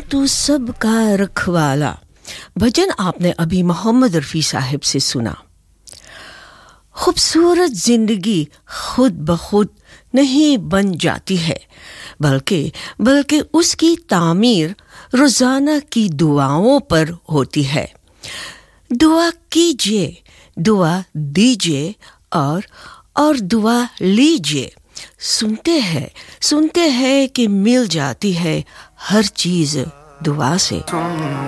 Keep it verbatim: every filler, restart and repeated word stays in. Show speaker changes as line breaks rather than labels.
तू सबका रखवाला भजन आपने अभी मोहम्मद रफ़ी साहब से सुना। खूबसूरत जिंदगी खुद ब खुद नहीं बन जाती है, बल्कि बल्कि उसकी तामीर रोज़ाना की दुआओं पर होती है। दुआ कीजिए, दुआ दीजिए और और दुआ लीजिए। सुनते हैं सुनते हैं कि मिल जाती है हर चीज़ दुआ से।